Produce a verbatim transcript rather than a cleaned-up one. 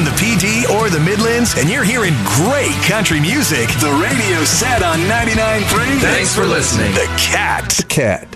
in the P D or the Midlands and you're hearing great country music, the radio set on ninety-nine point three. Thanks for listening. The Cat. The Cat.